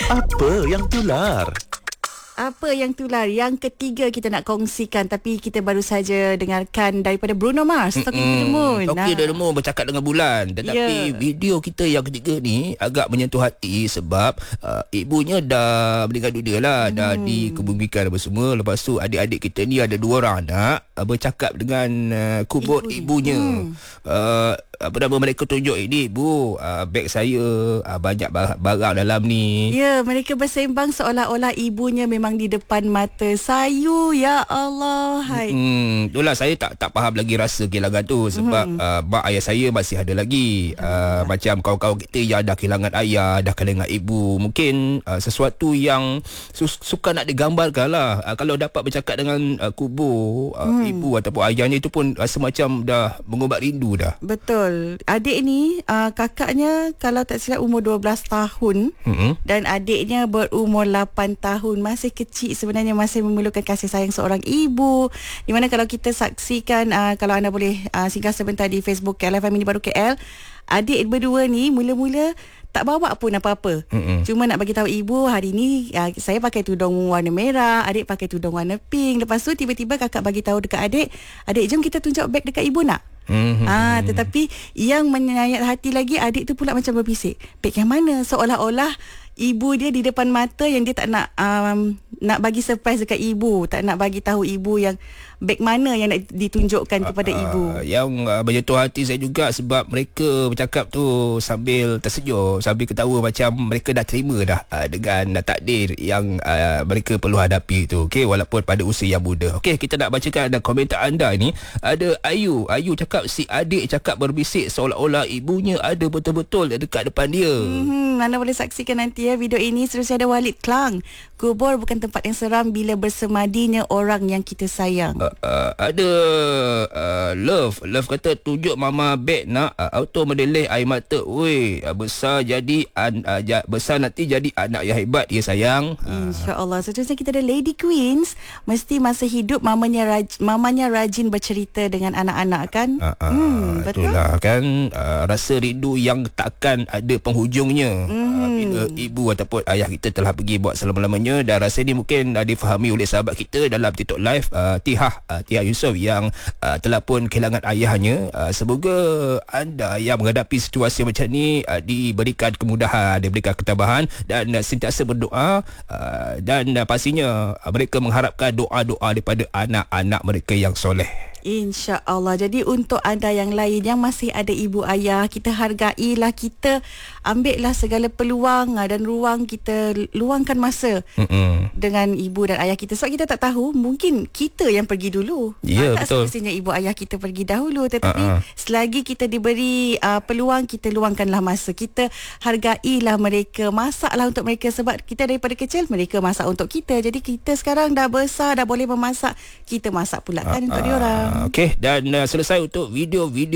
Apa yang tular? Apa yang tular? Yang ketiga kita nak kongsikan, tapi kita baru saja dengarkan daripada Bruno Mars, Talking to the Moon. Talking to the Moon, bercakap dengan bulan. Tetapi video kita yang ketiga ni agak menyentuh hati sebab ibunya dah meninggal dunia lah. Dah dikebumikan apa semua. Lepas tu adik-adik kita ni ada 2 orang anak, bercakap dengan kubur ibunya. Apa nama mereka tunjuk, ini ibu, beg saya banyak barang dalam ni. Ya, mereka bersembang seolah-olah ibunya memang di depan mata. Sayu, ya Allah. Hai. Itulah saya tak faham lagi rasa kehilangan tu sebab mak ayah saya masih ada lagi. Macam kawan-kawan kita yang dah kehilangan ayah, dah kehilangan ibu, mungkin sesuatu yang suka nak digambarkan lah. Kalau dapat bercakap dengan kubur ibu ataupun ayahnya, itu pun rasa macam dah mengubat rindu dah. Betul. Adik ni kakaknya kalau tak silap umur 12 tahun dan adiknya berumur 8 tahun. Masih kecil sebenarnya, masih memerlukan kasih sayang seorang ibu. Di mana kalau kita saksikan, kalau anda boleh singgah sebentar di Facebook KLFM Mini Baru KL, adik berdua ni mula-mula tak bawa pun apa-apa. Cuma nak bagi tahu ibu, hari ni saya pakai tudung warna merah, adik pakai tudung warna pink. Lepas tu tiba-tiba kakak bagi tahu dekat adik, jom kita tunjuk beg dekat ibu nak. Tetapi yang menyayat hati lagi, adik tu pula macam berbisik, beg yang mana? Seolah-olah ibu dia di depan mata, yang dia tak nak nak bagi surprise dekat ibu, tak nak bagi tahu ibu yang beg mana yang nak ditunjukkan kepada ibu. Yang menyentuh hati saya juga sebab mereka bercakap tu sambil tersenyum, sambil ketawa, macam mereka dah terima dah dengan takdir yang mereka perlu hadapi tu. Okey, walaupun pada usia yang muda. Okey, kita nak bacakan ada komentar anda ni. Ada Ayu cakap si adik cakap berbisik seolah-olah ibunya ada betul-betul dekat depan dia. Anda boleh saksikan nanti video ini. Seterusnya ada Walid Klang, kubur bukan tempat yang seram bila bersemadinya orang yang kita sayang. Ada Love kata tunjuk mama beg nak, auto mendeleh air mata. Weh, besar nanti jadi anak yang hebat ya sayang. InsyaAllah. Seterusnya kita ada Lady Queens, mesti masa hidup mamanya rajin bercerita dengan anak-anak kan. Betul itulah kan, rasa rindu yang takkan ada penghujungnya. Bila ibu ataupun ayah kita telah pergi buat selama-lamanya. Dan rasa ni mungkin difahami oleh sahabat kita dalam TikTok Live, Tia Yusof yang telah pun kehilangan ayahnya. Semoga anda yang menghadapi situasi macam ni diberikan kemudahan, diberikan ketabahan dan sentiasa berdoa, dan pastinya mereka mengharapkan doa-doa daripada anak-anak mereka yang soleh. InsyaAllah. Jadi untuk anda yang lain yang masih ada ibu ayah, kita hargailah, kita ambillah segala peluang dan ruang, kita luangkan masa dengan ibu dan ayah kita. Sebab kita tak tahu, mungkin kita yang pergi dulu. Tak betul. semestinya ibu ayah kita pergi dahulu. Tetapi selagi kita diberi peluang, kita luangkanlah masa. Kita hargailah mereka, masaklah untuk mereka. Sebab kita daripada kecil, mereka masak untuk kita. Jadi kita sekarang dah besar, dah boleh memasak, kita masak pula kan untuk diorang. Okey, dan selesai untuk video